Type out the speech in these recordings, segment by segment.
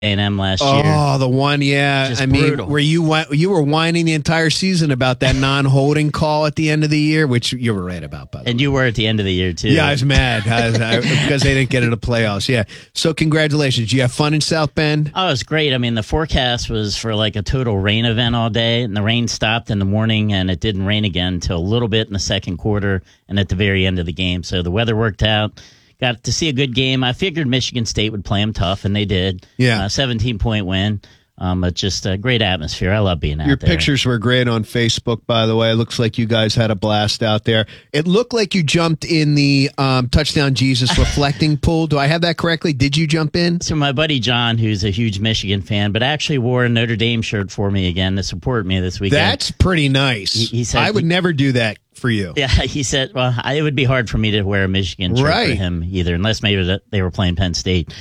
A&M last year. Oh, the one, yeah. Just I mean, brutal. where you were whining the entire season about that non-holding call at the end of the year, which you were right about, by the way. And you were at the end of the year, too. Yeah, I was mad because they didn't get into the playoffs. Yeah. So congratulations. You have fun in South Bend? Oh, it was great. I mean, the forecast was for like a total rain event all day, and the rain stopped in the morning, and it didn't rain again until a little bit in the second quarter and at the very end of the game. So the weather worked out. Got to see a good game. I figured Michigan State would play them tough, and they did. Yeah. 17-point win. But just a great atmosphere. I love being out Your there. pictures were great on Facebook, by the way. It looks like you guys had a blast out there. It looked like you jumped in the Touchdown Jesus reflecting pool. Do I have that correctly? Did you jump in? So my buddy John, who's a huge Michigan fan, but actually wore a Notre Dame shirt for me again to support me this weekend. That's pretty nice. He said I would never do that for you. Yeah, he said, well, it would be hard for me to wear a Michigan shirt for him either, unless maybe they were playing Penn State.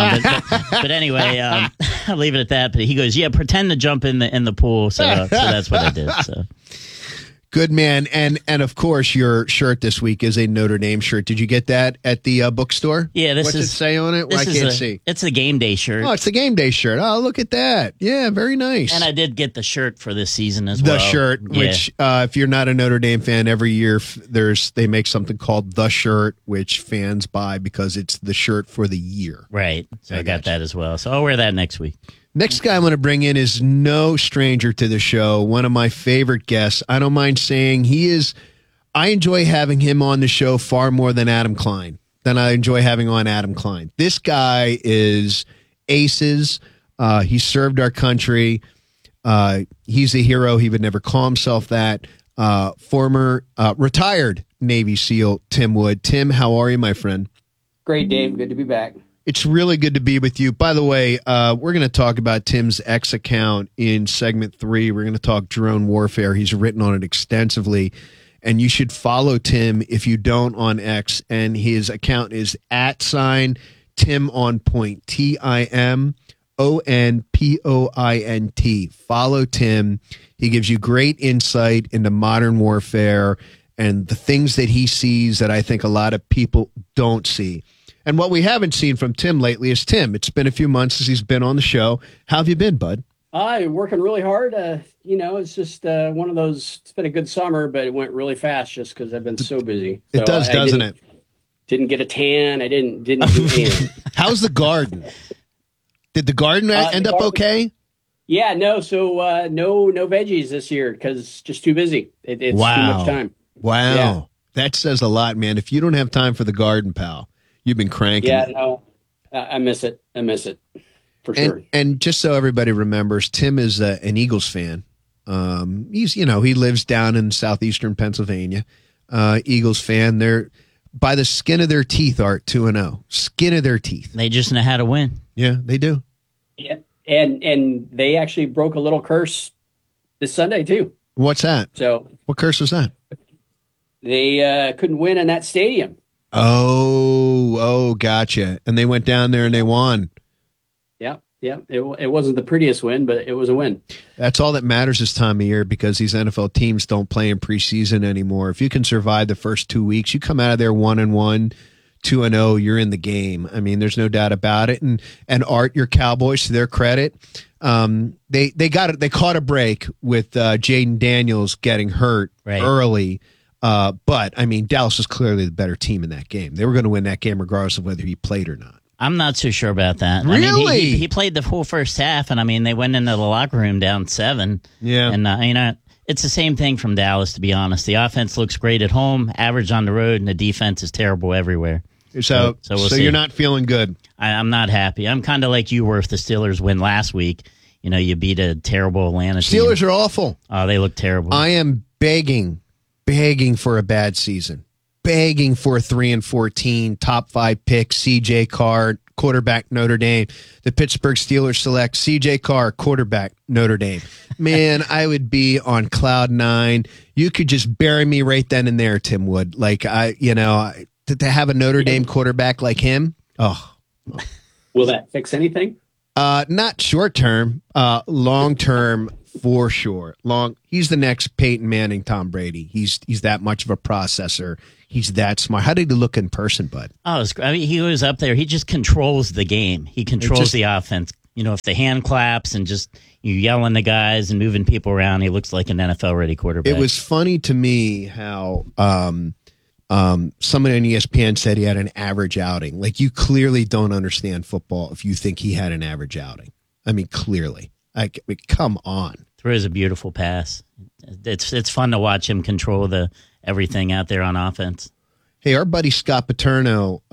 But anyway, I'll leave it at that. But he goes, yeah, pretend to jump in the pool. So that's what I did. So. Good man. And of course, your shirt this week is a Notre Dame shirt. Did you get that at the bookstore? Yeah. What's it say on it? Well, I can't see. It's a game day shirt. Oh, it's the game day shirt. Oh, look at that. Yeah, very nice. And I did get the shirt for this season as well. The shirt, which if you're not a Notre Dame fan, every year they make something called the shirt, which fans buy because it's the shirt for the year. Right. So I got that as well. So I'll wear that next week. Next guy I'm going to bring in is no stranger to the show. One of my favorite guests. I don't mind saying I enjoy having him on the show far more than Adam Klein, than I enjoy having on Adam Klein. This guy is aces. He served our country. He's a hero. He would never call himself that. Former retired Navy SEAL Tim Wood. Tim, how are you, my friend? Great, Dave. Good to be back. It's really good to be with you. By the way, we're going to talk about Tim's X account in segment 3. We're going to talk drone warfare. He's written on it extensively, and you should follow Tim if you don't on X. And his account is @TimOnPoint, TimOnPoint. Follow Tim. He gives you great insight into modern warfare and the things that he sees that I think a lot of people don't see. And what we haven't seen from Tim lately is Tim. It's been a few months since he's been on the show. How have you been, bud? Working really hard. It's just one of those. It's been a good summer, but it went really fast just because I've been so busy. It does, doesn't it? Didn't get a tan. I didn't do anything. How's the garden? Did the garden end up okay? Yeah, no. So no veggies this year because just too busy. It's too much time. Wow, yeah. That says a lot, man. If you don't have time for the garden, pal. You've been cranking. Yeah, no, I miss it. I miss it for sure. And just so everybody remembers, Tim is an Eagles fan. He lives down in southeastern Pennsylvania. Eagles fan. They're by the skin of their teeth. Art 2-0. Skin of their teeth. They just know how to win. Yeah, they do. Yeah, and they actually broke a little curse this Sunday too. What's that? So what curse was that? They couldn't win in that stadium. Oh, gotcha. And they went down there and they won. Yeah. It wasn't the prettiest win, but it was a win. That's all that matters this time of year because these NFL teams don't play in preseason anymore. If you can survive the first 2 weeks, you come out of there 1-1, 2-0, you're in the game. I mean, there's no doubt about it. And Art, your Cowboys, to their credit, they caught a break with Jaden Daniels getting hurt early. But, I mean, Dallas was clearly the better team in that game. They were going to win that game regardless of whether he played or not. I'm not so sure about that. Really? I mean, he played the whole first half, and, I mean, they went into the locker room down 7. Yeah. And, it's the same thing from Dallas, to be honest. The offense looks great at home, average on the road, and the defense is terrible everywhere. So we'll see. You're not feeling good. I'm not happy. I'm kind of like you were if the Steelers win last week. You beat a terrible Atlanta team. Steelers are awful. Oh, they look terrible. I am begging for a bad season, begging for a 3-14 top 5 pick. CJ Carr, quarterback, Notre Dame. The Pittsburgh Steelers select CJ Carr, quarterback, Notre Dame. Man, I would be on cloud 9. You could just bury me right then and there, Tim Wood. Like to have a Notre Dame quarterback like him. Oh, will that fix anything? Not short term, long term. For sure. He's the next Peyton Manning, Tom Brady. He's that much of a processor. He's that smart. How did he look in person, bud? Oh, he was up there. He just controls the game. He controls the offense if the hand claps and just you yelling the guys and moving people around, he looks like an NFL-ready quarterback. It was funny to me how somebody on ESPN said he had an average outing. Like, you clearly don't understand football if you think he had an average outing. I mean, clearly. Come on. Throws a beautiful pass. It's fun to watch him control everything out there on offense. Hey, our buddy Scott Paterno,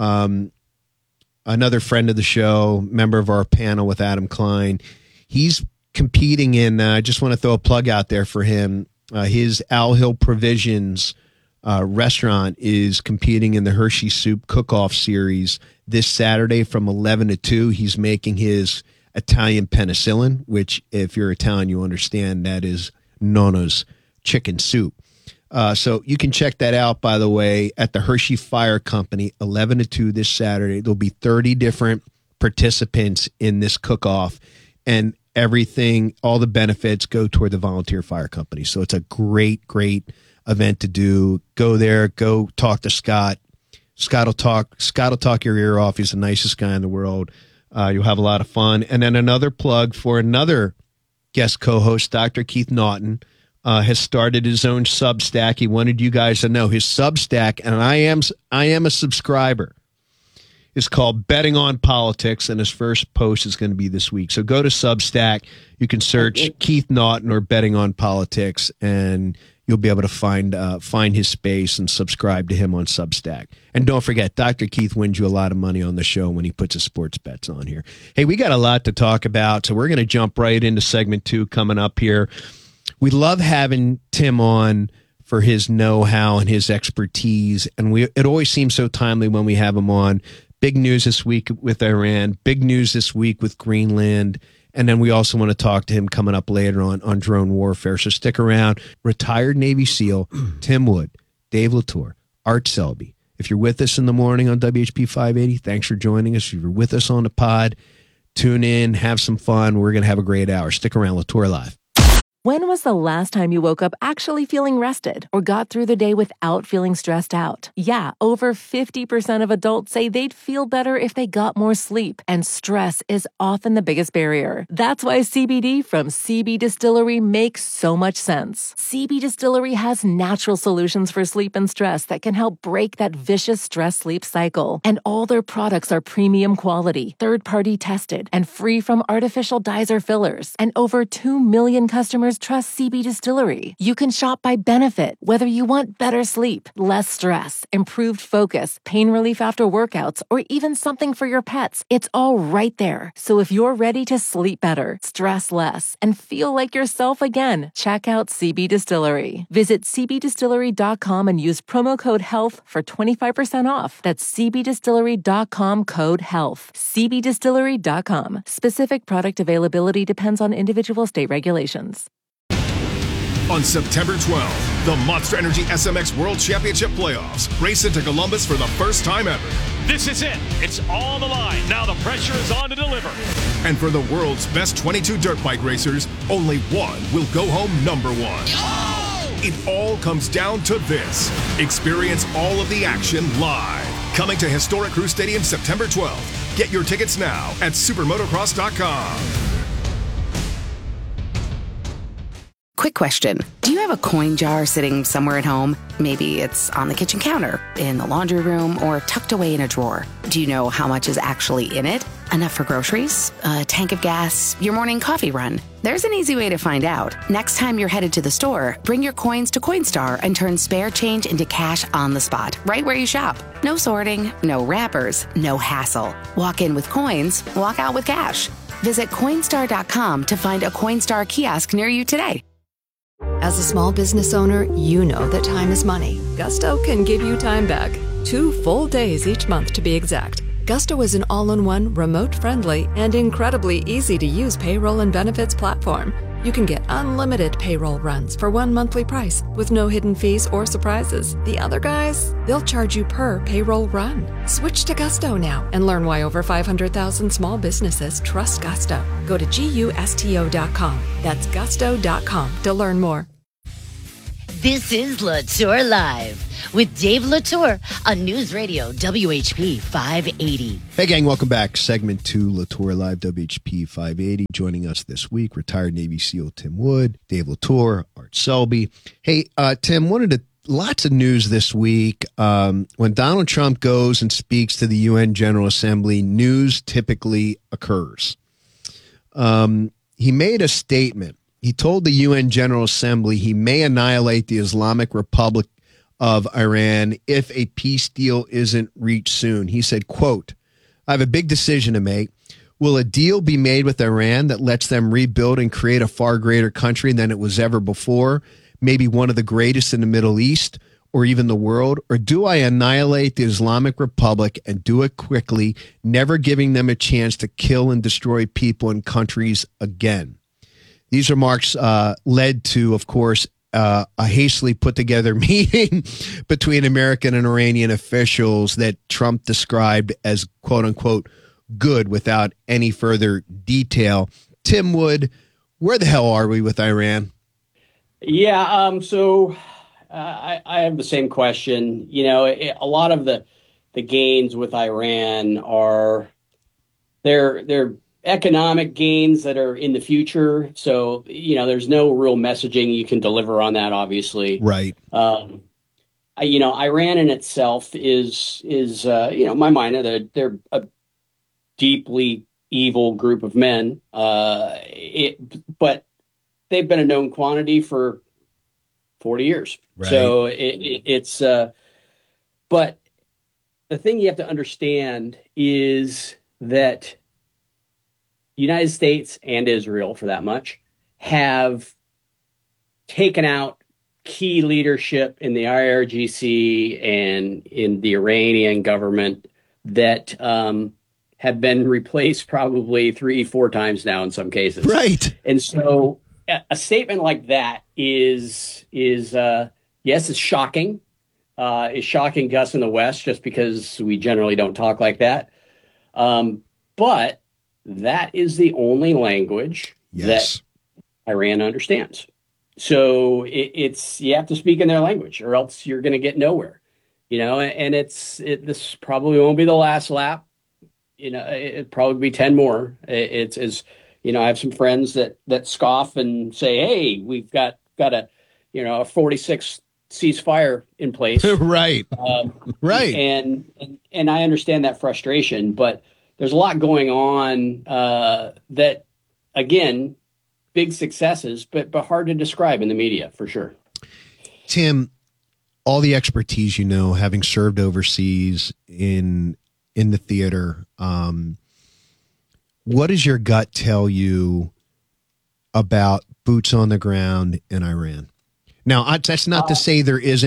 another friend of the show, member of our panel with Adam Klein, he's competing in, I just want to throw a plug out there for him. His Owl Hill Provisions restaurant is competing in the Hershey Soup Cook-Off Series this Saturday from 11 to 2. He's making his Italian penicillin, which, if you're Italian, you understand that is Nonna's chicken soup. So you can check that out, by the way, at the Hershey Fire Company, 11 to 2 this Saturday. There'll be 30 different participants in this cook-off, and everything, all the benefits go toward the volunteer fire company. So it's a great, great event to do. Go there, go talk to Scott. Scott will talk your ear off. He's the nicest guy in the world. You'll have a lot of fun. And then another plug for another guest co-host, Dr. Keith Naughton, has started his own Substack. He wanted you guys to know his Substack, and I am a subscriber. It's called Betting on Politics, and his first post is going to be this week. So go to Substack. You can search Keith Naughton or Betting on Politics, and you'll be able to find his space and subscribe to him on Substack. And don't forget, Dr. Keith wins you a lot of money on the show when he puts his sports bets on here. Hey, we got a lot to talk about, so we're going to jump right into segment 2 coming up here. We love having Tim on for his know-how and his expertise, and it always seems so timely when we have him on. Big news this week with Iran, big news this week with Greenland, and then we also want to talk to him coming up later on drone warfare. So stick around. Retired Navy SEAL Tim Wood, Dave Latour, Art Selby. If you're with us in the morning on WHP 580, thanks for joining us. If you're with us on the pod, tune in, have some fun. We're going to have a great hour. Stick around. Latour Live. When was the last time you woke up actually feeling rested or got through the day without feeling stressed out? Yeah, over 50% of adults say they'd feel better if they got more sleep, and stress is often the biggest barrier. That's why CBD from CB Distillery makes so much sense. CB Distillery has natural solutions for sleep and stress that can help break that vicious stress-sleep cycle. And all their products are premium quality, third-party tested, and free from artificial dyes or fillers. And over 2 million customers trust CB Distillery. You can shop by benefit, whether you want better sleep, less stress, improved focus, pain relief after workouts, or even something for your pets. It's all right there. So if you're ready to sleep better, stress less, and feel like yourself again, check out CB Distillery. Visit cbdistillery.com and use promo code HEALTH for 25% off. That's cbdistillery.com, code HEALTH. cbdistillery.com. Specific product availability depends on individual state regulations. On September 12th, the Monster Energy SMX World Championship Playoffs race into Columbus for the first time ever. This is it. It's on the line. Now the pressure is on to deliver. And for the world's best 22 dirt bike racers, only one will go home number one. Oh! It all comes down to this. Experience all of the action live. Coming to historic Crew Stadium September 12th. Get your tickets now at supermotocross.com. Quick question. Do you have a coin jar sitting somewhere at home? Maybe it's on the kitchen counter, in the laundry room, or tucked away in a drawer. Do you know how much is actually in it? Enough for groceries? A tank of gas? Your morning coffee run? There's an easy way to find out. Next time you're headed to the store, bring your coins to Coinstar and turn spare change into cash on the spot, right where you shop. No sorting, no wrappers, no hassle. Walk in with coins, walk out with cash. Visit Coinstar.com to find a Coinstar kiosk near you today. As a small business owner, you know that time is money. Gusto can give you time back. 2 full days each month to be exact. Gusto is an all-in-one, remote-friendly, and incredibly easy-to-use payroll and benefits platform. You can get unlimited payroll runs for one monthly price with no hidden fees or surprises. The other guys, they'll charge you per payroll run. Switch to Gusto now and learn why over 500,000 small businesses trust Gusto. Go to GUSTO.com. That's gusto.com to learn more. This is Latour Live with Dave Latour on News Radio WHP 580. Hey, gang, welcome back. Segment 2, Latour Live, WHP 580. Joining us this week, retired Navy SEAL Tim Wood, Dave Latour, Art Selby. Hey, Tim, lots of news this week. When Donald Trump goes and speaks to the UN General Assembly, news typically occurs. He made a statement. He told the UN General Assembly he may annihilate the Islamic Republic of Iran if a peace deal isn't reached soon. He said, quote, I have a big decision to make. Will a deal be made with Iran that lets them rebuild and create a far greater country than it was ever before, maybe one of the greatest in the Middle East or even the world? Or do I annihilate the Islamic Republic and do it quickly, never giving them a chance to kill and destroy people and countries again? These remarks led to, of course, a hastily put together meeting between American and Iranian officials that Trump described as, quote unquote, good without any further detail. Tim Wood, where the hell are we with Iran? Yeah, so I have the same question. You know, a lot of the gains with Iran are they're economic gains that are in the future. So, you know, there's no real messaging you can deliver on that, obviously. Right. You know, Iran in itself is you know, in my mind, they're a deeply evil group of men. But they've been a known quantity for 40 years. Right. So it's but the thing you have to understand is that the United States and Israel, for that much, have taken out key leadership in the IRGC and in the Iranian government that have been replaced probably 3-4 times now in some cases. Right. And so a statement like that is yes, it's shocking. It's shocking to us in the West just because we generally don't talk like that. But that is the only language that Iran understands. So it's you have to speak in their language, or else you're going to get nowhere. You know, and this probably won't be the last lap. You know, it'd probably be 10 more. It's as you know, I have some friends that scoff and say, "Hey, we've got a 46 ceasefire in place." Right. Right. And I understand that frustration, but there's a lot going on that, again, big successes, but hard to describe in the media, for sure. Tim, all the expertise, you know, having served overseas in the theater, what does your gut tell you about boots on the ground in Iran? Now, that's not to say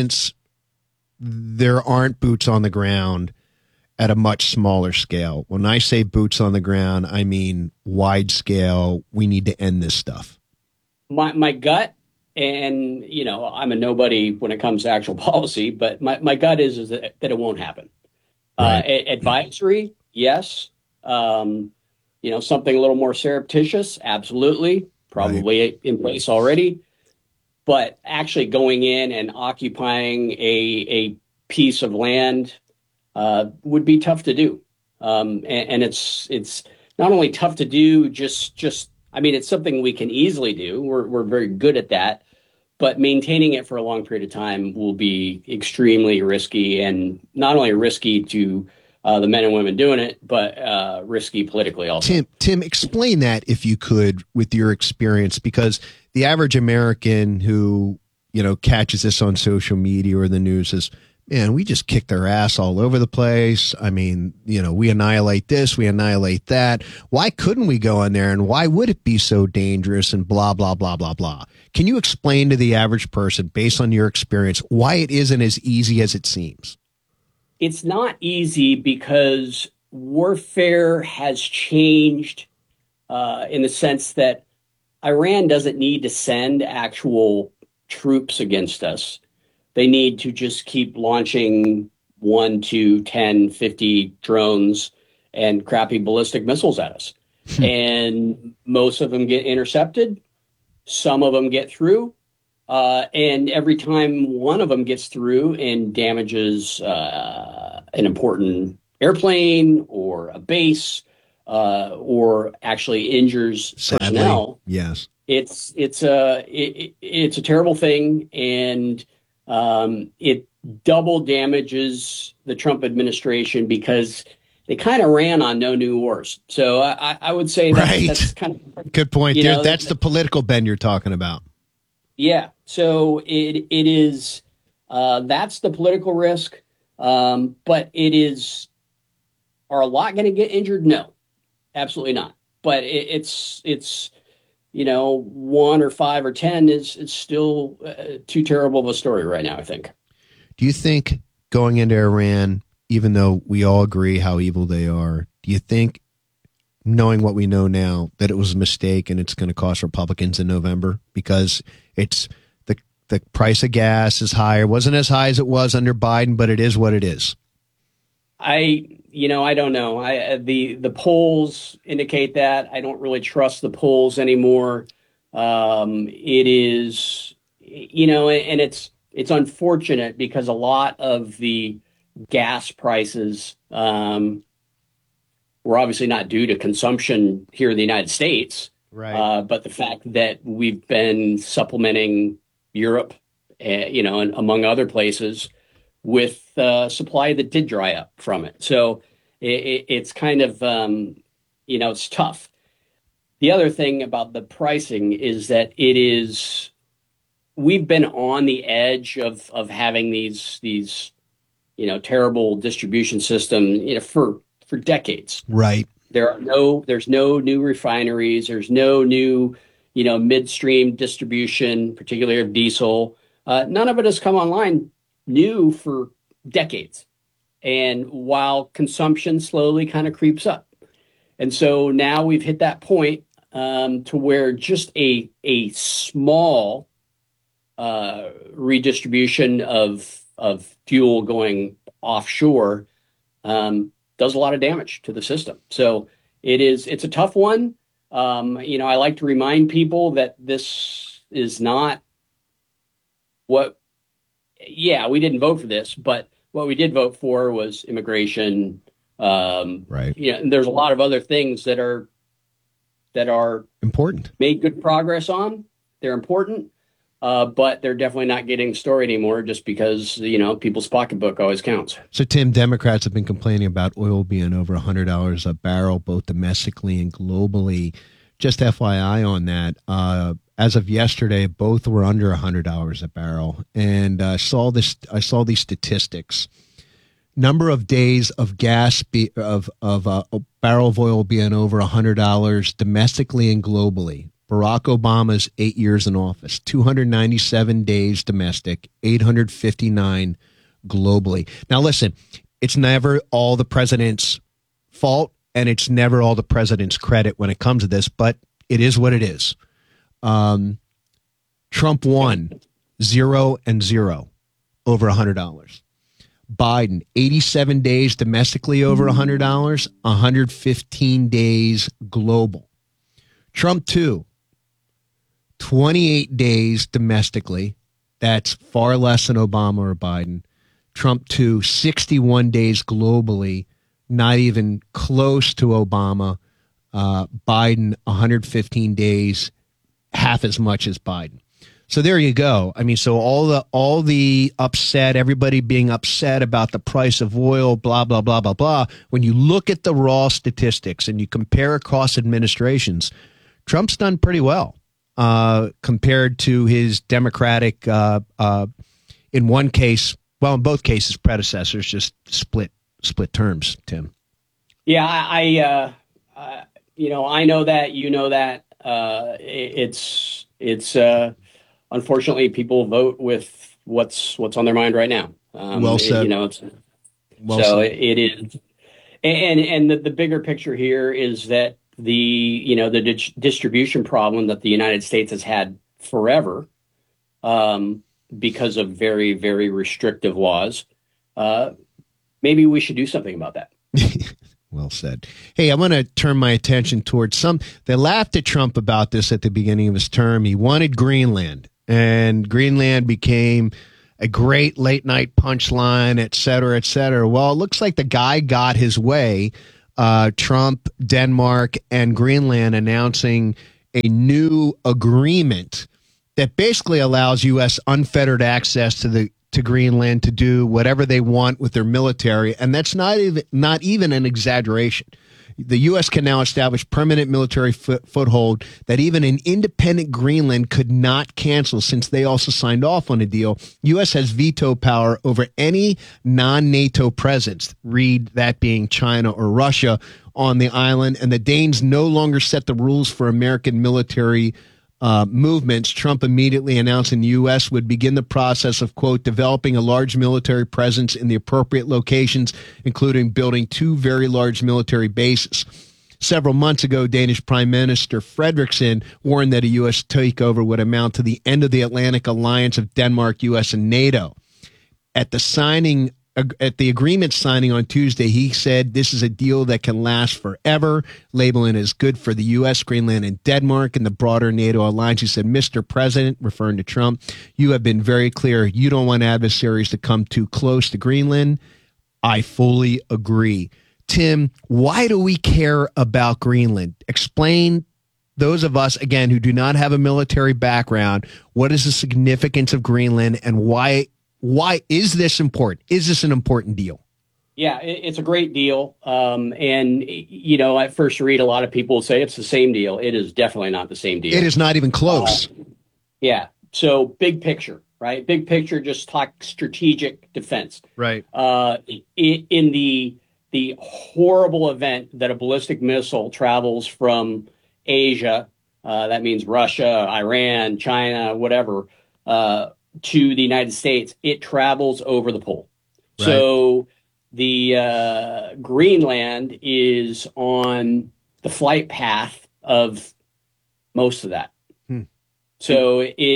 there aren't boots on the ground at a much smaller scale. When I say boots on the ground, I mean wide scale. We need to end this stuff. My gut, and you know, I'm a nobody when it comes to actual policy, but my gut is that it won't happen. Right. Advisory, yes. You know, something a little more surreptitious, absolutely, probably in place already. But actually going in and occupying a piece of land would be tough to do. And it's not only tough to do, just I mean, it's something we can easily do. We're very good at that. But maintaining it for a long period of time will be extremely risky, and not only risky to the men and women doing it, but risky politically also. Tim, explain that if you could with your experience, because the average American who, you know, catches this on social media or the news is, man, we just kicked their ass all over the place. I mean, you know, we annihilate this, we annihilate that. Why couldn't we go in there, and why would it be so dangerous, and blah, blah, blah, blah, blah. Can you explain to the average person, based on your experience, why it isn't as easy as it seems? It's not easy because warfare has changed in the sense that Iran doesn't need to send actual troops against us. They need to just keep launching 1, 2, 10, 50 drones and crappy ballistic missiles at us. And most of them get intercepted. Some of them get through. And every time one of them gets through and damages an important airplane or a base or actually injures personnel, yes, it's a terrible thing, and it double damages the Trump administration because they kind of ran on no new wars. So I would say that's kind of good point. That's the political bend you're talking about. Yeah. So it is that's the political risk. But it is, are a lot going to get injured? No, absolutely not. But it's one or five or 10 is still too terrible of a story right now, I think. Do you think going into Iran, even though we all agree how evil they are, do you think, knowing what we know now, that it was a mistake and it's going to cost Republicans in November? Because it's the price of gas is higher. It wasn't as high as it was under Biden, but it is what it is. I don't know. The polls indicate that. I don't really trust the polls anymore. It is, and it's unfortunate because a lot of the gas prices were obviously not due to consumption here in the United States, right? But the fact that we've been supplementing Europe, and among other places, with supply that did dry up from it. So it's kind of, it's tough. The other thing about the pricing is that we've been on the edge of having these terrible distribution system, for decades. Right. There's no new refineries. There's no new, midstream distribution, particularly of diesel. None of it has come online new for decades. And while consumption slowly kind of creeps up. And so now we've hit that point to where just a small redistribution of fuel going offshore does a lot of damage to the system. So it's a tough one. I like to remind people that this is not we didn't vote for this, but what we did vote for was immigration. Right. And there's a lot of other things that are important, made good progress on. They're important, but they're definitely not getting the story anymore just because, people's pocketbook always counts. So, Tim, Democrats have been complaining about oil being over $100 a barrel, both domestically and globally. Just FYI on that, as of yesterday, both were under $100 a barrel. And I saw these statistics. Number of days of gas of a barrel of oil being over $100 domestically and globally. Barack Obama's 8 years in office, 297 days domestic, 859 globally. Now, listen, it's never all the president's fault, and it's never all the president's credit when it comes to this, but it is what it is. Trump won 0-0 over $100. Biden, 87 days domestically over $100, 115 days global. Trump, 28 days domestically. That's far less than Obama or Biden. Trump, 61 days globally, not even close to Obama. Biden, 115 days, half as much as Biden. So there you go. I mean, so all the upset, everybody being upset about the price of oil, blah, blah, blah, blah, blah. When you look at the raw statistics and you compare across administrations, Trump's done pretty well compared to his Democratic, in one case, well, in both cases, predecessors, just split terms, Tim. Yeah, I know that, that it's unfortunately people vote with what's on their mind right now. Well said. It is. And the bigger picture here is that the distribution problem that the United States has had forever, because of very, very restrictive laws, maybe we should do something about that. Well said. Hey, I want to turn my attention towards they laughed at Trump about this at the beginning of his term. He wanted Greenland. and Greenland became a great late night punchline, et cetera, et cetera. Well, it looks like the guy got his way. Trump, Denmark, and Greenland announcing a new agreement that basically allows U.S. unfettered access to Greenland to do whatever they want with their military, and that's not even an exaggeration. The U.S. can now establish permanent military foothold that even an independent Greenland could not cancel, since they also signed off on a deal. U.S. has veto power over any non-NATO presence, read that being China or Russia, on the island, and the Danes no longer set the rules for American military movements. Trump immediately announcing the U.S. would begin the process of, quote, developing a large military presence in the appropriate locations, including building 2 very large military bases. Several months ago, Danish Prime Minister Frederiksen warned that a U.S. takeover would amount to the end of the Atlantic alliance of Denmark, U.S., and NATO. At the agreement signing on Tuesday, he said this is a deal that can last forever, labeling it as good for the U.S., Greenland, and Denmark and the broader NATO alliance. He said, Mr. President, referring to Trump, you have been very clear. You don't want adversaries to come too close to Greenland. I fully agree. Tim, why do we care about Greenland? Explain, those of us, again, who do not have a military background, what is the significance of Greenland, and why is this important? Is this an important deal? Yeah, it's a great deal. And, you know, at first read, a lot of people say it's the same deal. It is definitely not the same deal. It is not even close. Yeah. So big picture, right? Big picture, just talk strategic defense. Right. In the horrible event that a ballistic missile travels from Asia, that means Russia, Iran, China, whatever, to the United States, it travels over the pole. Right. So the Greenland is on the flight path of most of that. So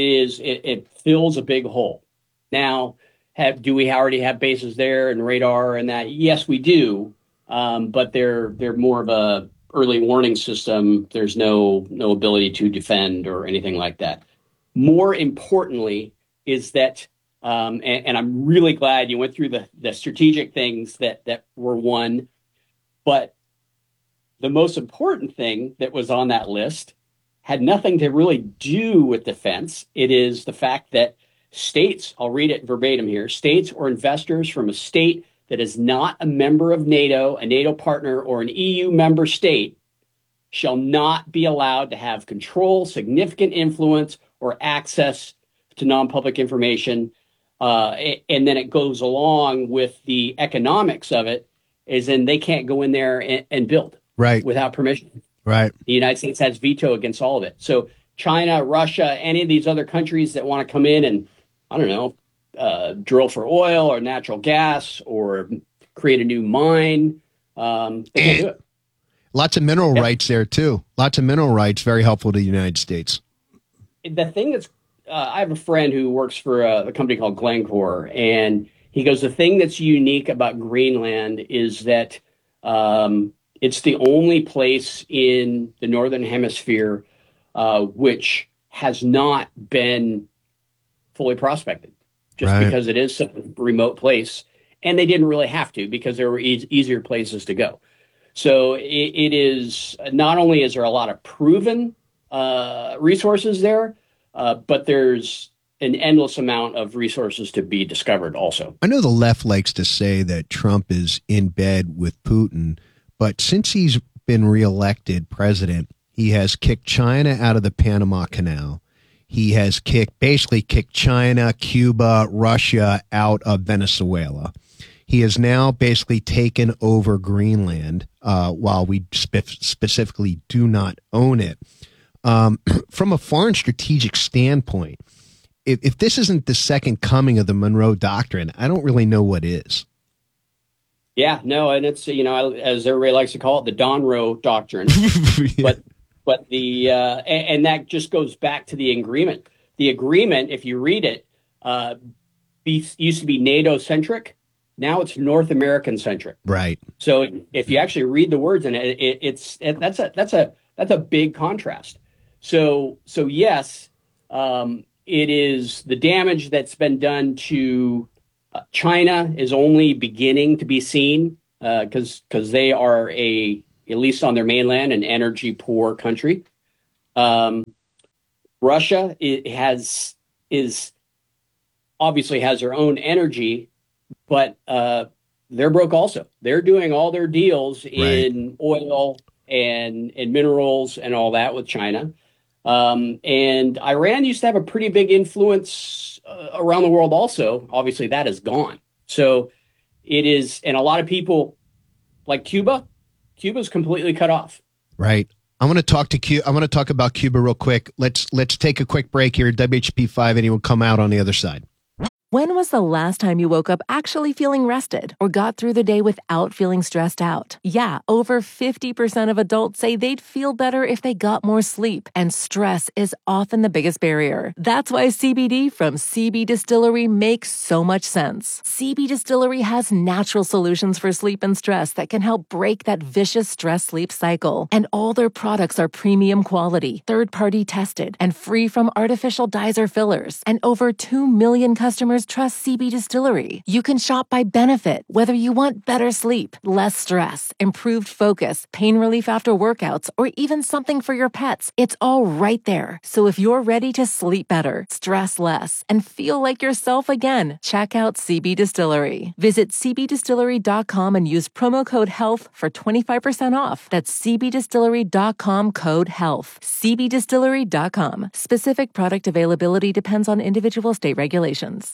it fills a big hole. Now, do we already have bases there and radar and that? Yes, we do. But they're more of a early warning system. There's no ability to defend or anything like that. More importantly, is that, and I'm really glad you went through the strategic things that were won, but the most important thing that was on that list had nothing to really do with defense. It is the fact that states, I'll read it verbatim here, states or investors from a state that is not a member of NATO, a NATO partner, or an EU member state shall not be allowed to have control, significant influence, or access to non-public information, and then it goes along with the economics of it, is in they can't go in there and build without permission. Right. The United States has veto against all of it. So China, Russia, any of these other countries that want to come in and, I don't know, drill for oil or natural gas or create a new mine, they can't do it. Lots of mineral rights there, too. Lots of mineral rights, very helpful to the United States. The thing that's I have a friend who works for a company called Glencore, and he goes, the thing that's unique about Greenland is that it's the only place in the Northern Hemisphere which has not been fully prospected, just because it is such a remote place. And they didn't really have to, because there were easier places to go. So it is, not only is there a lot of proven resources there, but there's an endless amount of resources to be discovered also. I know the left likes to say that Trump is in bed with Putin, but since he's been reelected president, he has kicked China out of the Panama Canal. He has basically kicked China, Cuba, Russia out of Venezuela. He has now basically taken over Greenland, while we specifically do not own it. From a foreign strategic standpoint, if this isn't the second coming of the Monroe Doctrine, I don't really know what is. Yeah, no, and it's, you know, as everybody likes to call it, the Donroe Doctrine. But the and that just goes back to the agreement. The agreement, if you read it, used to be NATO centric. Now it's North American centric. Right. So if you actually read the words in it, that's a big contrast. So yes, it is the damage that's been done to China is only beginning to be seen because they are at least on their mainland, an energy poor country. Russia obviously has their own energy, but they're broke also. They're doing all their deals in oil and minerals and all that with China. And Iran used to have a pretty big influence around the world also. Obviously, that is gone. So it is, and a lot of people like Cuba's completely cut off. Right. I want to talk about Cuba real quick. Let's take a quick break here at WHP 580. We'll come out on the other side. When was the last time you woke up actually feeling rested or got through the day without feeling stressed out? Yeah, over 50% of adults say they'd feel better if they got more sleep, and stress is often the biggest barrier. That's why CBD from CB Distillery makes so much sense. CB Distillery has natural solutions for sleep and stress that can help break that vicious stress-sleep cycle. And all their products are premium quality, third-party tested, and free from artificial dyes or fillers. And over 2 million customers trust CB Distillery. You can shop by benefit, whether you want better sleep, less stress, improved focus, pain relief after workouts, or even something for your pets. It's all right there. So if you're ready to sleep better, stress less, and feel like yourself again, check out CB Distillery. Visit cbdistillery.com and use promo code HEALTH for 25% off. That's cbdistillery.com, code HEALTH. cbdistillery.com. Specific product availability depends on individual state regulations.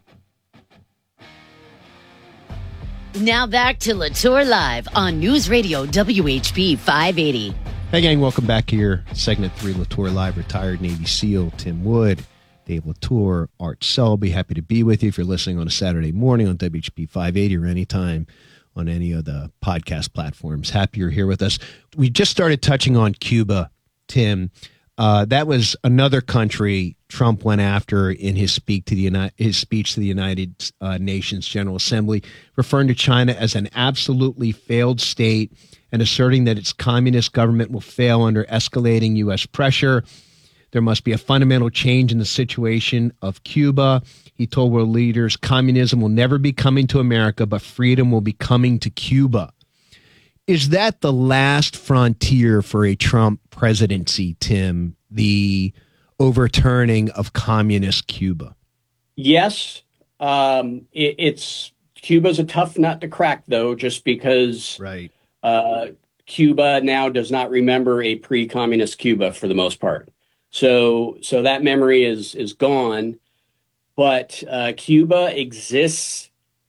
Now back to Latour Live on News Radio WHP 580. Hey, gang, welcome back here. Segment 3, Latour Live. Retired Navy SEAL Tim Wood, Dave Latour, Art Selby. Happy to be with you if you're listening on a Saturday morning on WHP 580 or anytime on any of the podcast platforms. Happy you're here with us. We just started touching on Cuba, Tim. That was another country Trump went after in his speech to the United Nations General Assembly, referring to China as an absolutely failed state and asserting that its communist government will fail under escalating U.S. pressure. There must be a fundamental change in the situation of Cuba. He told world leaders, communism will never be coming to America, but freedom will be coming to Cuba. Is that the last frontier for a Trump presidency, Tim, the overturning of communist Cuba? Yes. Cuba's a tough nut to crack, though, just because Cuba now does not remember a pre-communist Cuba for the most part. So that memory is gone. But Cuba exists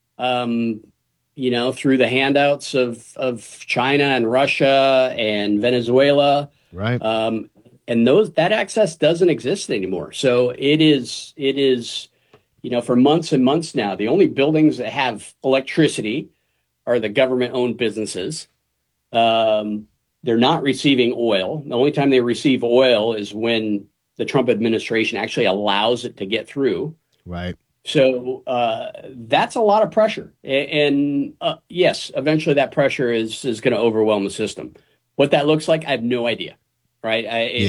through the handouts of China and Russia and Venezuela. Right. And that access doesn't exist anymore. So it is, for months and months now, the only buildings that have electricity are the government-owned businesses. They're not receiving oil. The only time they receive oil is when the Trump administration actually allows it to get through. Right. So that's a lot of pressure. And yes, eventually that pressure is going to overwhelm the system. What that looks like, I have no idea. Right.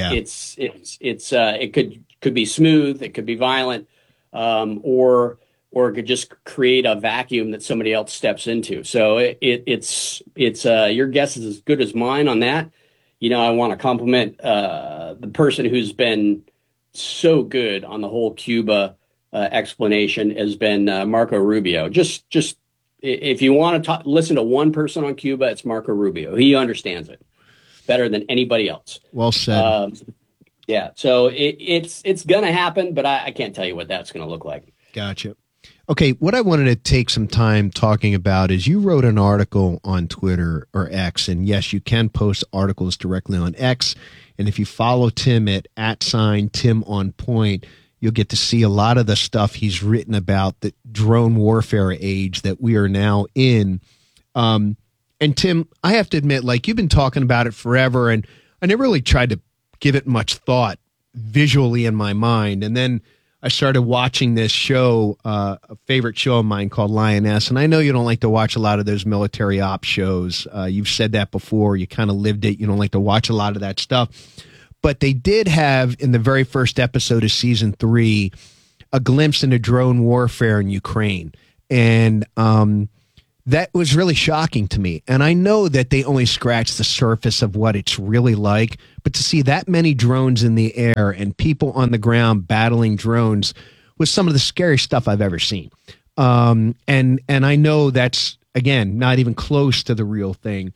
It could be smooth. It could be violent, or it could just create a vacuum that somebody else steps into. So it's your guess is as good as mine on that. I want to compliment the person who's been so good on the whole Cuba explanation has been Marco Rubio. Just if you want to listen to one person on Cuba, it's Marco Rubio. He understands it better than anybody else. Well said. Yeah. So it's going to happen, but I can't tell you what that's going to look like. Gotcha. Okay. What I wanted to take some time talking about is you wrote an article on Twitter or X, and yes, you can post articles directly on X. And if you follow Tim at @Tim on Point, you'll get to see a lot of the stuff he's written about the drone warfare age that we are now in. And Tim, I have to admit, like, you've been talking about it forever, and I never really tried to give it much thought visually in my mind. And then I started watching this show, a favorite show of mine called Lioness. And I know you don't like to watch a lot of those military ops shows. You've said that before. You kind of lived it. You don't like to watch a lot of that stuff. But they did have, in the very first episode of season 3, a glimpse into drone warfare in Ukraine. And that was really shocking to me. And I know that they only scratched the surface of what it's really like, but to see that many drones in the air and people on the ground battling drones was some of the scariest stuff I've ever seen. And I know that's, again, not even close to the real thing.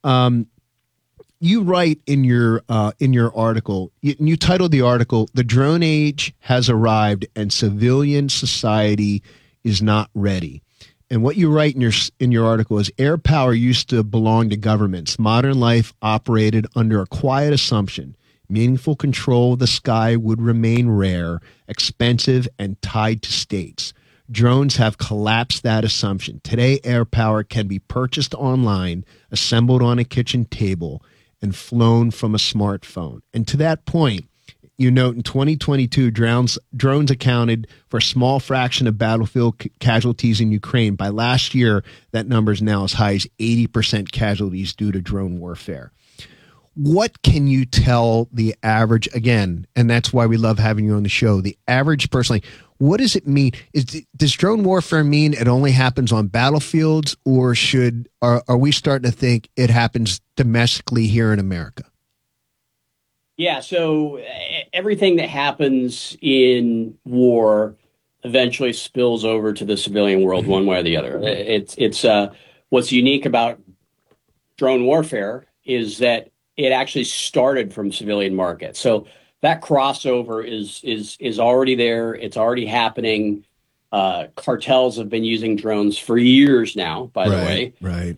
You write in your article, you titled the article, "The Drone Age Has Arrived and Civilian Society is Not Ready." And what you write in your article is, air power used to belong to governments. Modern life operated under a quiet assumption. Meaningful control of the sky would remain rare, expensive, and tied to states. Drones have collapsed that assumption. Today, air power can be purchased online, assembled on a kitchen table, and flown from a smartphone. And to that point, you note in 2022, drones accounted for a small fraction of battlefield casualties in Ukraine. By last year, that number is now as high as 80% casualties due to drone warfare. What can you tell the average, again, and that's why we love having you on the show, the average person, like, what does it mean? Does drone warfare mean it only happens on battlefields, or are we starting to think it happens domestically here in America? Yeah, so everything that happens in war eventually spills over to the civilian world one way or the other. It's what's unique about drone warfare is that it actually started from civilian markets. So that crossover is already there. It's already happening. Cartels have been using drones for years now, by the way. Right.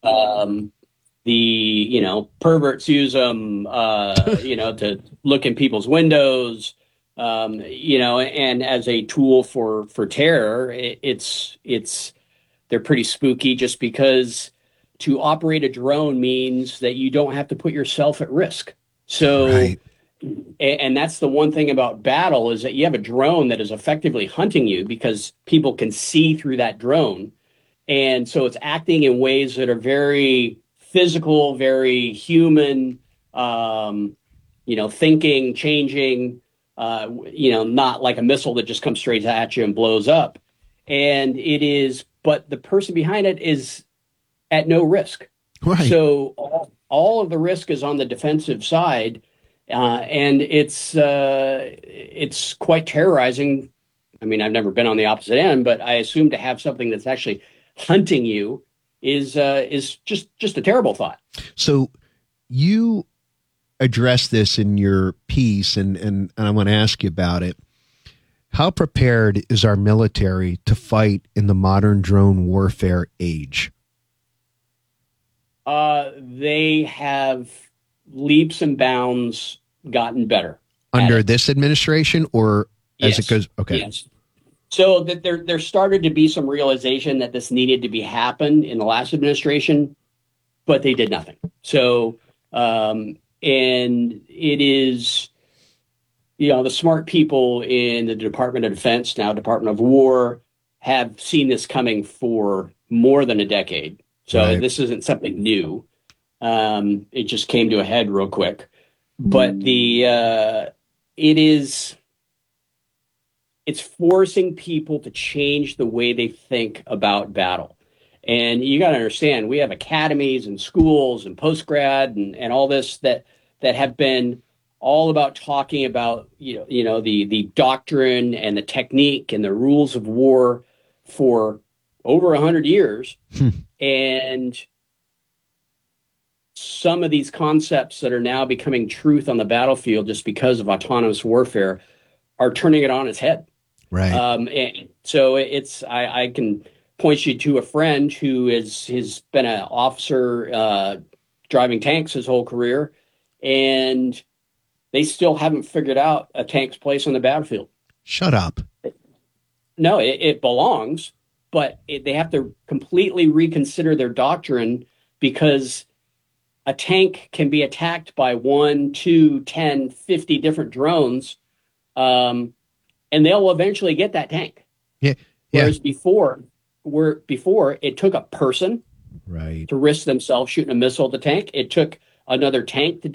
The perverts use them, to look in people's windows, and as a tool for terror. They're pretty spooky, just because to operate a drone means that you don't have to put yourself at risk. So, right. And that's the one thing about battle, is that you have a drone that is effectively hunting you because people can see through that drone. And so it's acting in ways that are very physical, very human, thinking, changing, not like a missile that just comes straight at you and blows up. And but the person behind it is at no risk. Right. So all of the risk is on the defensive side. And it's quite terrorizing. I mean, I've never been on the opposite end, but I assume to have something that's actually hunting you is just a terrible thought. So you address this in your piece, and I want to ask you about it. How prepared is our military to fight in the modern drone warfare age? They have leaps and bounds gotten better under this administration, or as it goes. Okay. Yes. So that there started to be some realization that this needed to be happened in the last administration, but they did nothing. So, and it is, the smart people in the Department of Defense, now Department of War, have seen this coming for more than a decade. So This isn't something new. It just came to a head real quick, but it's forcing people to change the way they think about battle. And you got to understand, we have academies and schools and post-grad and all this that have been all about talking about, the doctrine and the technique and the rules of war for over 100 years. And some of these concepts that are now becoming truth on the battlefield just because of autonomous warfare are turning it on its head. Right. And so I can point you to a friend who has been an officer driving tanks his whole career, and they still haven't figured out a tank's place on the battlefield. Shut up. No, it belongs, but they have to completely reconsider their doctrine, because a tank can be attacked by 1, 2, 10, 50 different drones, and they'll eventually get that tank. Yeah. Whereas before it took a person to risk themselves shooting a missile at the tank. It took another tank to do it.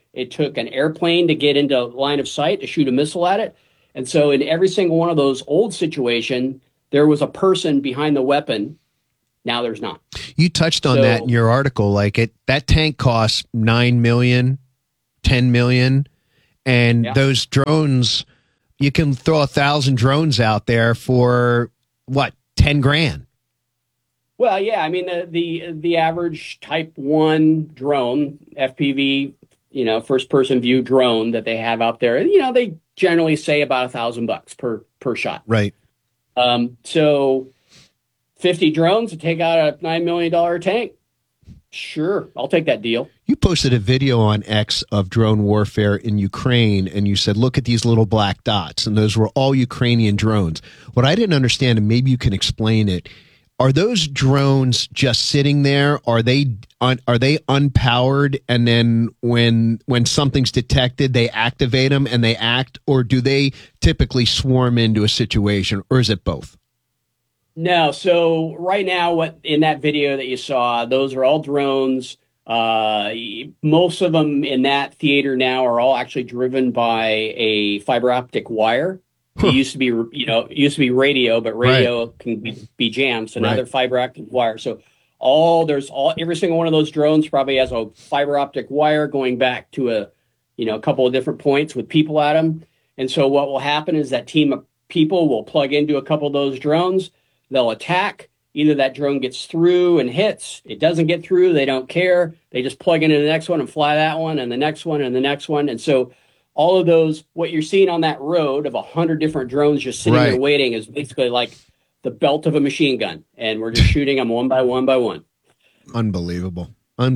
It took an airplane to get into line of sight to shoot a missile at it. And so in every single one of those old situations, there was a person behind the weapon. Now there's not. You touched on that in your article. Like that tank costs $9 million, $10 million. And those drones, you can throw 1,000 drones out there for what, 10 grand? Well, yeah. I mean, the average Type 1 drone, FPV, first person view drone that they have out there, they generally say about $1,000 per shot. Right. So 50 drones to take out a $9 million tank. Sure, I'll take that deal. You posted a video on X of drone warfare in Ukraine, and you said, look at these little black dots, and those were all Ukrainian drones. What I didn't understand, and maybe you can explain it, are those drones just sitting there? Are they unpowered, and then when something's detected, they activate them and they act, or do they typically swarm into a situation, or is it both? No. So right now, what in that video that you saw, those are all drones. Most of them in that theater now are all actually driven by a fiber optic wire. It used to be radio, but radio can be jammed. So now they're fiber optic wire. So every single one of those drones probably has a fiber optic wire going back to a couple of different points with people at them. And so what will happen is that team of people will plug into a couple of those drones. They'll attack. Either that drone gets through and hits. It doesn't get through. They don't care. They just plug into the next one and fly that one and the next one and the next one. And so all of those, what you're seeing on that road of 100 different drones just sitting there waiting is basically like the belt of a machine gun. And we're just shooting them one by one by one. Unbelievable.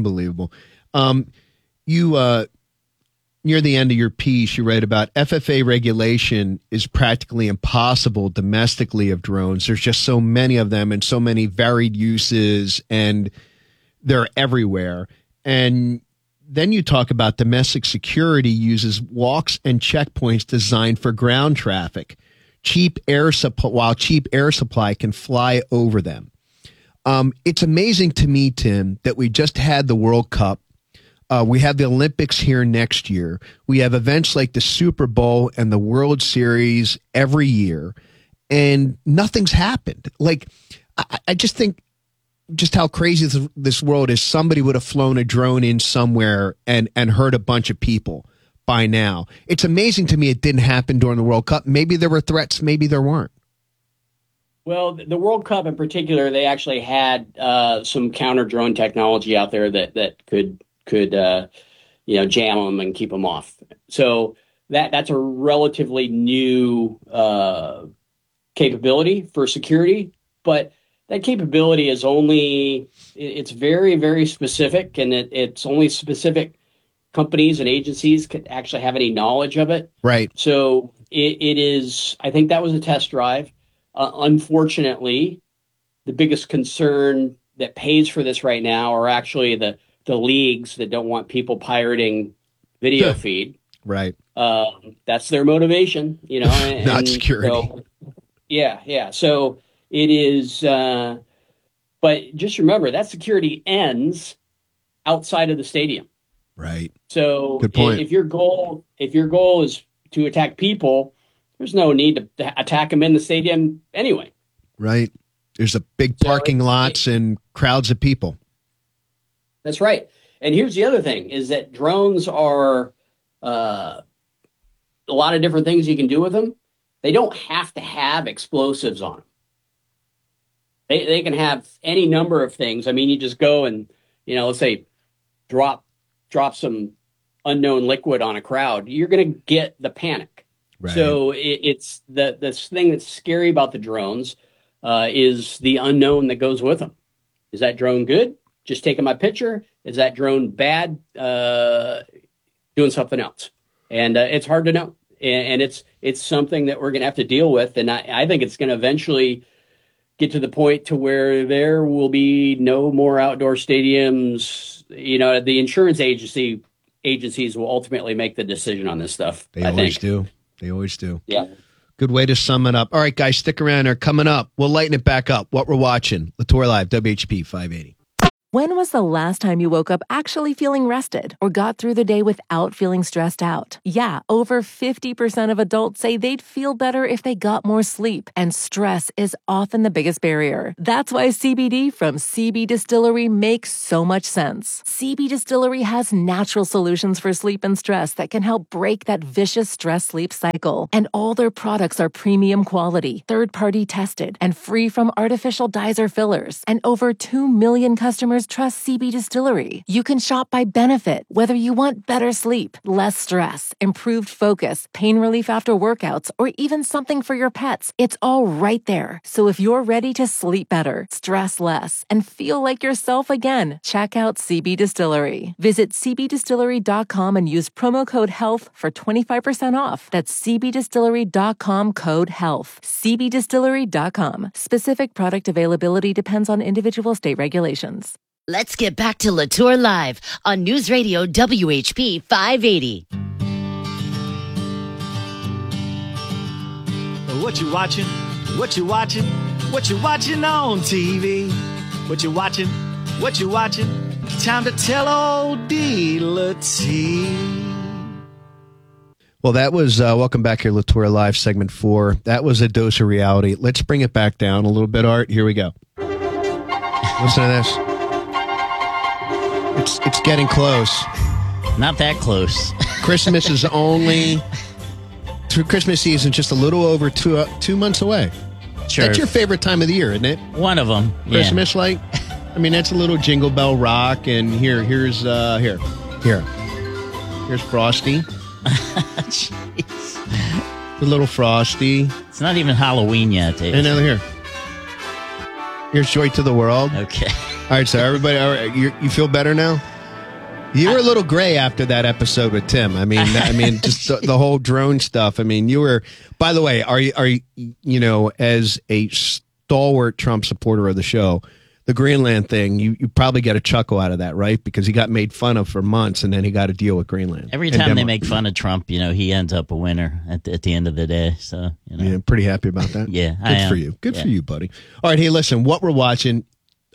Near the end of your piece, you write about FFA regulation is practically impossible domestically of drones. There's just so many of them and so many varied uses, and they're everywhere. And then you talk about domestic security uses walks and checkpoints designed for ground traffic. While cheap air supply can fly over them. It's amazing to me, Tim, that we just had the World Cup. We have the Olympics here next year. We have events like the Super Bowl and the World Series every year, and nothing's happened. Like, I just think just how crazy this world is. Somebody would have flown a drone in somewhere and hurt a bunch of people by now. It's amazing to me it didn't happen during the World Cup. Maybe there were threats, maybe there weren't. Well, the World Cup in particular, they actually had some counter drone technology out there that could jam them and keep them off. So that's a relatively new capability for security, but that capability is it's very, very specific, and it's only specific companies and agencies could actually have any knowledge of it. Right. So it is, I think that was a test drive. Unfortunately, the biggest concern that pays for this right now are actually the leagues that don't want people pirating video feed. Right. That's their motivation, Not security. So, yeah. So it is, but just remember that security ends outside of the stadium. Right. So good point. If your goal is to attack people, there's no need to attack them in the stadium anyway. Right. There's a big parking lots and crowds of people. That's right. And here's the other thing is that drones are a lot of different things you can do with them. They don't have to have explosives on them. They can have any number of things. I mean, you just go and, let's say drop some unknown liquid on a crowd. You're going to get the panic. Right. So it's the thing that's scary about the drones is the unknown that goes with them. Is that drone good? Just taking my picture? Is that drone bad? Doing something else? And it's hard to know. And it's something that we're going to have to deal with. And I think it's going to eventually get to the point to where there will be no more outdoor stadiums. The insurance agencies will ultimately make the decision on this stuff. They always do. They always do. Yeah. Good way to sum it up. All right, guys, stick around. They're coming up. We'll lighten it back up. What we're watching. Latour Live, WHP 580. When was the last time you woke up actually feeling rested or got through the day without feeling stressed out? Yeah, over 50% of adults say they'd feel better if they got more sleep, and stress is often the biggest barrier. That's why CBD from CB Distillery makes so much sense. CB Distillery has natural solutions for sleep and stress that can help break that vicious stress-sleep cycle. And all their products are premium quality, third-party tested, and free from artificial dyes or fillers. And over 2 million customers trust CB Distillery. You can shop by benefit, whether you want better sleep, less stress, improved focus, pain relief after workouts, or even something for your pets. It's all right there. So if you're ready to sleep better, stress less, and feel like yourself again, check out CB Distillery. Visit cbdistillery.com and use promo code HEALTH for 25% off. That's cbdistillery.com, code HEALTH. cbdistillery.com. Specific product availability depends on individual state regulations. Let's get back to Latour Live on News Radio WHP 580. What you watching? What you watching? What you watching on TV? What you watching? What you watching? Time to tell old Dealer T. Well, that was welcome back here, Latour Live, segment 4. That was a dose of reality. Let's bring it back down a little bit, Art. Here we go. Listen to this. It's getting close. Not that close. Christmas is only through Christmas season, just a little over 2 months away. Sure. That's your favorite time of the year, isn't it? One of them. Christmas, like. I mean, that's a little Jingle Bell Rock, and here's Frosty. Jeez. The little Frosty. It's not even Halloween yet, Dave. And here. Here's Joy to the World. Okay. All right, so everybody, all right, you feel better now? You were a little gray after that episode with Tim. I mean, just the whole drone stuff. I mean, you were. By the way, are you as a stalwart Trump supporter of the show, the Greenland thing, you probably get a chuckle out of that, right? Because he got made fun of for months, and then he got to deal with Greenland. Every time they make fun of Trump, he ends up a winner at the end of the day. So, yeah, I'm pretty happy about that. Yeah, good for you. Good for you, buddy. All right, hey, listen, what we're watching.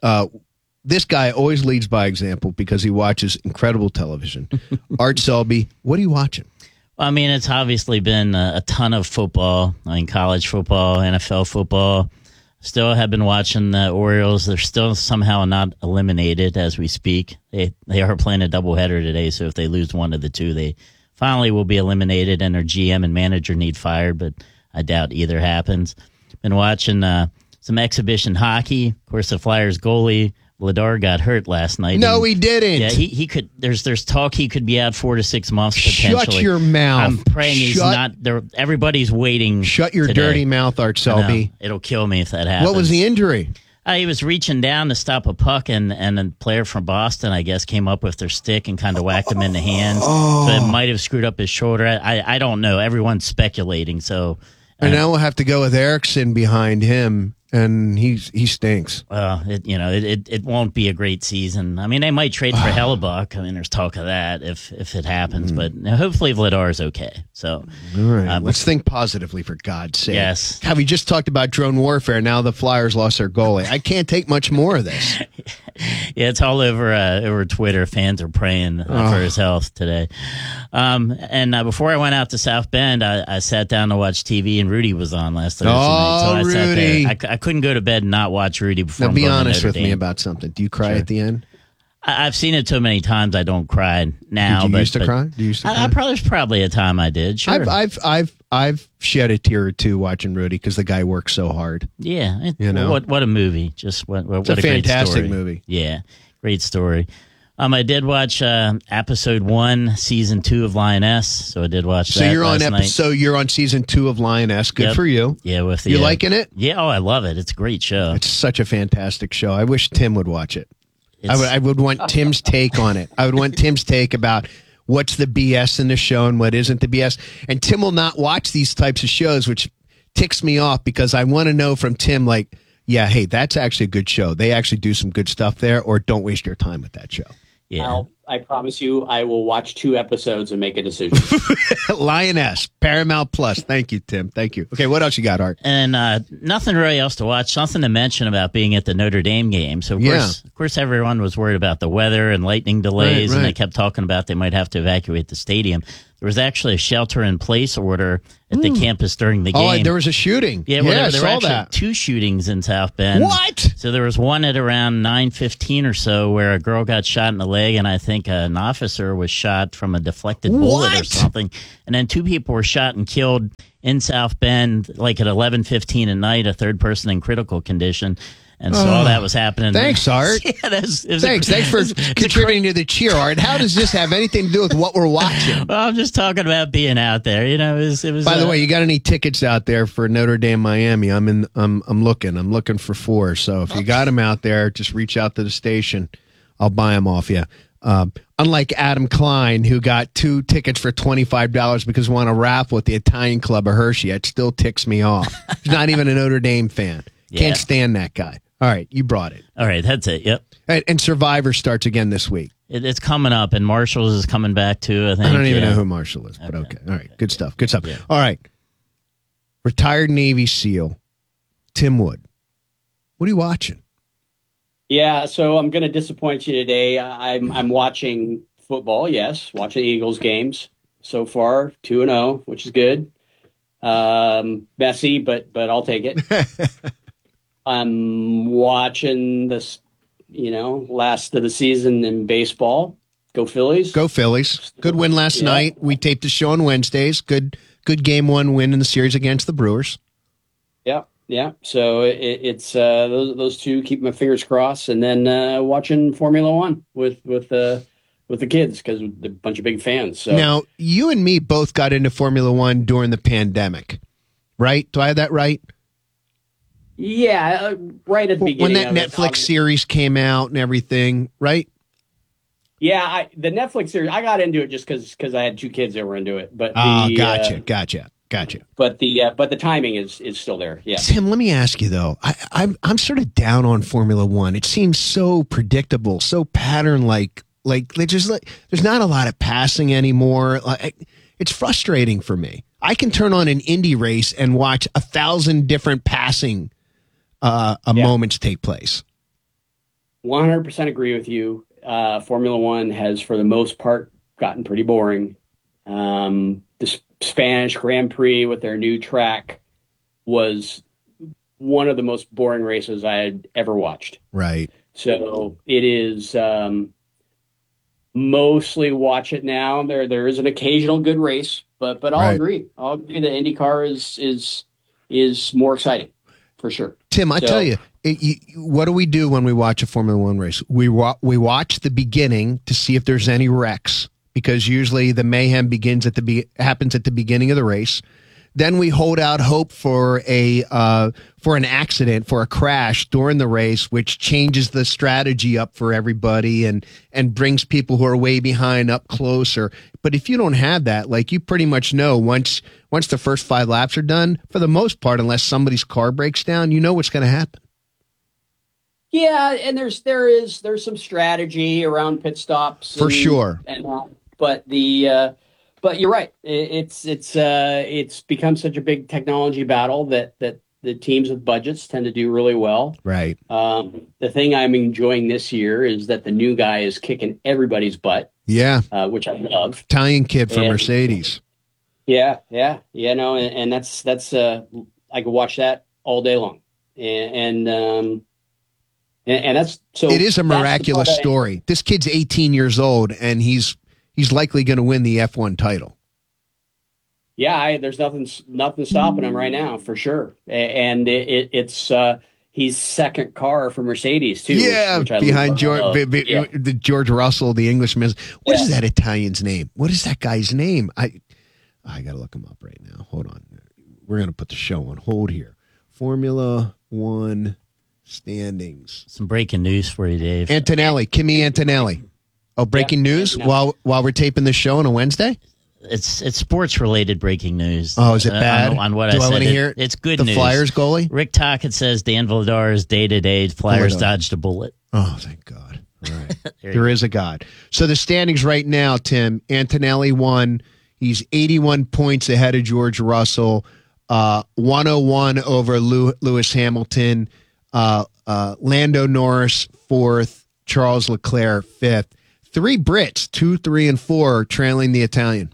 This guy always leads by example because he watches incredible television. Art Selby, what are you watching? Well, I mean, it's obviously been a ton of football. I mean, college football, NFL football. Still have been watching the Orioles. They're still somehow not eliminated as we speak. They are playing a doubleheader today, so if they lose one of the two, they finally will be eliminated and their GM and manager need fired, but I doubt either happens. Been watching some exhibition hockey. Of course, the Flyers goalie Vladar got hurt last night. No, he didn't. Yeah, he could. There's talk he could be out 4 to 6 months potentially. Shut your mouth. I'm praying he's not. Everybody's waiting. Shut your today. dirty mouth, Art Selby. It'll kill me if that happens. What was the injury? He was reaching down to stop a puck, and a player from Boston, I guess, came up with their stick and kind of whacked him in the hand. So it might have screwed up his shoulder. I don't know. Everyone's speculating. So, and now we'll have to go with Erickson behind him. And he stinks. Well, it won't be a great season. I mean, they might trade for Hellebuck. I mean, there's talk of that if it happens. But hopefully Vladar's okay. So, all right, let's think positively, for God's sake. Yes. We just talked about drone warfare. Now the Flyers lost their goalie. I can't take much more of this. Yeah, it's all over Twitter. Fans are praying for his health today. And before I went out to South Bend, I sat down to watch TV, and Rudy was on last Thursday night. So I Rudy. sat there. I couldn't go to bed and not watch Rudy before. Now, be honest with me about something. Do you cry at the end? I've seen it so many times I don't cry now. Did you used to cry? Do you used to cry? There's probably a time I did. Sure. I've shed a tear or two watching Rudy because the guy works so hard. Yeah. What a movie. Just what it's a fantastic movie. Yeah. Great story. I did watch episode 1, season 2 of Lioness. So I did watch that. So you're on season 2 of Lioness. Good for you. Yeah, you liking it? Yeah, I love it. It's a great show. It's such a fantastic show. I wish Tim would watch it. I would want Tim's take on it. I would want Tim's take about what's the BS in the show and what isn't the BS. And Tim will not watch these types of shows, which ticks me off because I want to know from Tim, like, yeah, hey, that's actually a good show. They actually do some good stuff there, or don't waste your time with that show. Yeah. I promise you, I will watch 2 episodes and make a decision. Lioness, Paramount Plus. Thank you, Tim. Thank you. Okay, what else you got, Art? And nothing really else to watch. Something to mention about being at the Notre Dame game. So, of course, everyone was worried about the weather and lightning delays, and they kept talking about they might have to evacuate the stadium. There was actually a shelter-in-place order at the campus during the game. Oh, there was a shooting. Yeah, well, there were actually 2 shootings in South Bend. What? So there was one at around 9:15 or so where a girl got shot in the leg, and I think an officer was shot from a deflected bullet or something. And then 2 people were shot and killed in South Bend, like at 11:15 at night, a third person in critical condition. And so all that was happening. Thanks, Art. Yeah, Thanks for contributing to the cheer, Art. How does this have anything to do with what we're watching? Well, I'm just talking about being out there. You know, it was. By the way, you got any tickets out there for Notre Dame Miami? I'm looking for 4. So if you got them out there, just reach out to the station. I'll buy them off you. Unlike Adam Klein, who got 2 tickets for $25 because he won a raffle at the Italian Club of Hershey, it still ticks me off. He's not even a Notre Dame fan. Yeah. Can't stand that guy. All right, you brought it. All right, that's it. Yep. And Survivor starts again this week. It's coming up, and Marshall's is coming back too. I think. I don't even know who Marshall is, but okay. All right, good stuff. Good stuff. Yeah. All right, retired Navy SEAL Tim Wood. What are you watching? Yeah, so I'm going to disappoint you today. I'm watching football. Yes, watching Eagles games so far, 2-0, which is good. Messy, but I'll take it. I'm watching this, last of the season in baseball. Go Phillies. Go Phillies. Good win last night. We taped the show on Wednesdays. Good game 1 win in the series against the Brewers. Yeah. So it's those 2. Keep my fingers crossed, and then watching Formula One with the kids because they're a bunch of big fans. So now you and me both got into Formula One during the pandemic, right? Do I have that right? Yeah, right at the beginning. When that Netflix series came out and everything, right? Yeah, the Netflix series, I got into it just because I had 2 kids that were into it. But gotcha. But the timing is still there. Yeah. Tim, let me ask you though. I'm sort of down on Formula One. It seems so predictable, so pattern like there's not a lot of passing anymore. It's frustrating for me. I can turn on an Indy race and watch 1,000 different passing moments take place. 100% agree with you. Formula One has, for the most part, gotten pretty boring. The Spanish Grand Prix with their new track was one of the most boring races I had ever watched. Right. So it is mostly watch it now. There is an occasional good race, but I'll agree. I'll agree that IndyCar is more exciting for sure. Tim, I tell you, what do we do when we watch a Formula One race? We watch the beginning to see if there's any wrecks, because usually the mayhem happens at the beginning of the race. Then we hold out hope for an accident, for a crash during the race, which changes the strategy up for everybody and brings people who are way behind up closer. But if you don't have that, like, you pretty much know once the first 5 laps are done, for the most part, unless somebody's car breaks down, you know what's going to happen. Yeah, and there's some strategy around pit stops for sure. But you're right. It's become such a big technology battle that the teams with budgets tend to do really well. Right. The thing I'm enjoying this year is that the new guy is kicking everybody's butt. Yeah. Which I love. Italian kid from Mercedes. Yeah. No, and that's I could watch that all day long, and that's so. It is a miraculous story. This kid's 18 years old, and he's likely going to win the F1 title. Yeah, there's nothing stopping him right now, for sure. And it's he's second car for Mercedes too. Yeah, which I behind the George Russell, the Englishman. What is that Italian's name? What is that guy's name? I got to look him up right now. Hold on. We're going to put the show on hold here. Formula One standings. Some breaking news for you, Dave. Kimi Antonelli. Oh, breaking news while we're taping the show on a Wednesday? It's sports related breaking news. Oh, is it bad? On what Do I want said, to hear it's good the news. Flyers goalie? Rick Tocchet says Dan Vladar is day-to-day. Flyers dodged a bullet. Oh, thank God. All right. There is a God. So the standings right now, Tim, Antonelli won. He's 81 points ahead of George Russell, 101 over Lewis Hamilton, Lando Norris 4th, Charles Leclerc 5th. 3 Brits, 2, 3, and 4, trailing the Italian.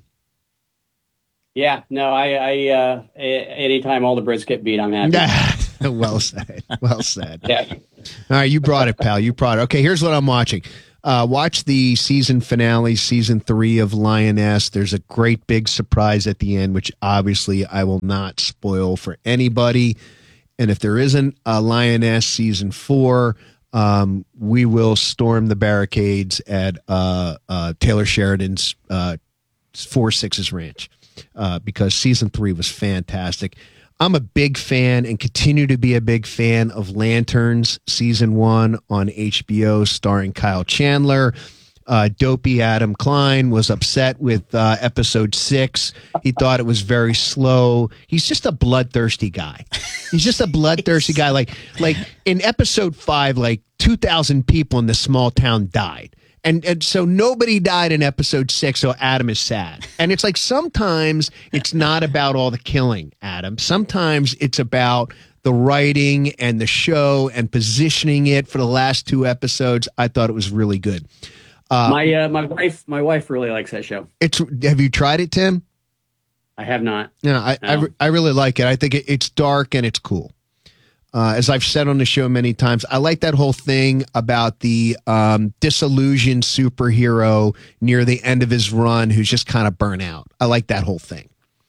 Yeah, no, I anytime all the Brits get beat, I'm happy. Well said. Well said. Yeah. All right, you brought it, pal. You brought it. Okay, here's what I'm watching. Watch the season finale, season 3 of Lioness. There's a great big surprise at the end, which obviously I will not spoil for anybody. And if there isn't a Lioness season 4, we will storm the barricades at Taylor Sheridan's 4 Sixes Ranch because season 3 was fantastic. I'm a big fan and continue to be a big fan of Lanterns season 1 on HBO starring Kyle Chandler. Dopey Adam Klein was upset with episode 6. He thought it was very slow. He's just a bloodthirsty guy. He's just a bloodthirsty guy. Like in episode 5, like 2,000 people in this small town died. And so nobody died in episode 6, so Adam is sad. And it's like sometimes it's not about all the killing, Adam. Sometimes it's about the writing and the show and positioning it for the last 2 episodes. I thought it was really good. My wife really likes that show. Have you tried it, Tim? I have not. Yeah, I really like it. I think it's dark and it's cool. As I've said on the show many times, I like that whole thing about the disillusioned superhero near the end of his run who's just kind of burnt out. I like that whole thing.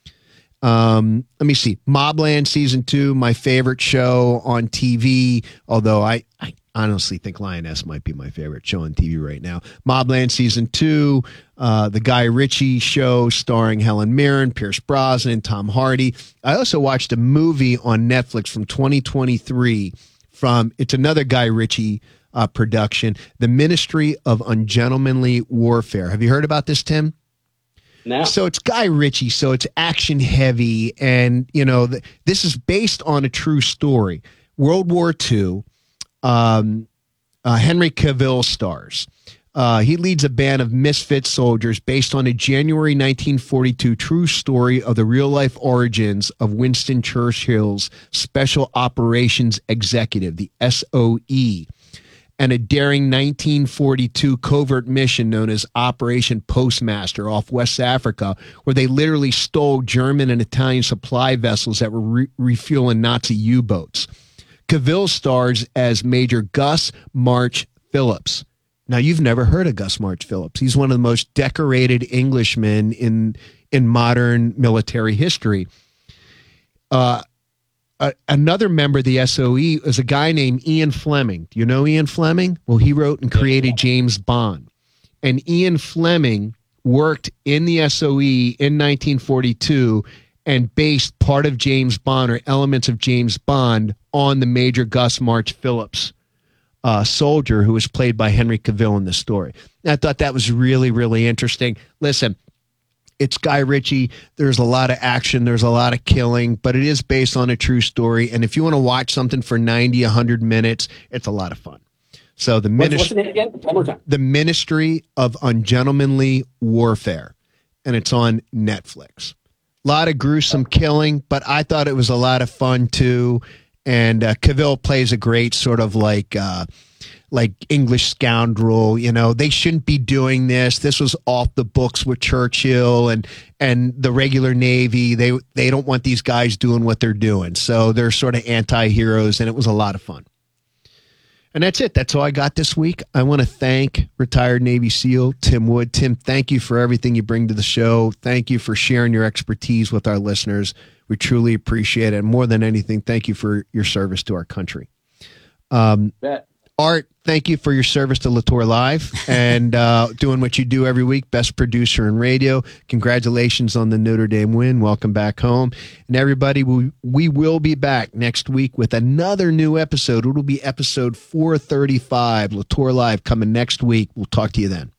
Let me see. Mobland season 2, my favorite show on TV, although I honestly think Lioness might be my favorite show on TV right now. Mobland season 2, the Guy Ritchie show starring Helen Mirren, Pierce Brosnan, Tom Hardy. I also watched a movie on Netflix from 2023 it's another Guy Ritchie production, The Ministry of Ungentlemanly Warfare. Have you heard about this, Tim? No. So it's Guy Ritchie, so it's action heavy, and this is based on a true story. World War II, Henry Cavill stars. He leads a band of misfit soldiers based on a January 1942 true story of the real-life origins of Winston Churchill's Special Operations Executive, the SOE, and a daring 1942 covert mission known as Operation Postmaster off West Africa, where they literally stole German and Italian supply vessels that were refueling Nazi U-boats. Cavill stars as Major Gus March Phillips. Now, you've never heard of Gus March Phillips. He's one of the most decorated Englishmen in modern military history. Another member of the SOE is a guy named Ian Fleming. Do you know Ian Fleming? Well, he wrote and created James Bond. And Ian Fleming worked in the SOE in 1942 and based part of James Bond or elements of James Bond on the Major Gus March Phillips soldier who was played by Henry Cavill in the story. And I thought that was really, really interesting. Listen, it's Guy Ritchie. There's a lot of action. There's a lot of killing, but it is based on a true story. And if you want to watch something for 90, 100 minutes, it's a lot of fun. So what's the name again? One more time. The Ministry of Ungentlemanly Warfare, and it's on Netflix. A lot of gruesome killing, but I thought it was a lot of fun too. And Cavill plays a great sort of like English scoundrel. They shouldn't be doing this. This was off the books with Churchill and the regular Navy. They don't want these guys doing what they're doing. So they're sort of anti-heroes, and it was a lot of fun. And that's it. That's all I got this week. I want to thank retired Navy SEAL Tim Wood. Tim, thank you for everything you bring to the show. Thank you for sharing your expertise with our listeners. We truly appreciate it. And more than anything, thank you for your service to our country. Art, thank you for your service to Latour Live and doing what you do every week. Best producer in radio. Congratulations on the Notre Dame win. Welcome back home. And everybody, we will be back next week with another new episode. It'll be episode 435. Latour Live coming next week. We'll talk to you then.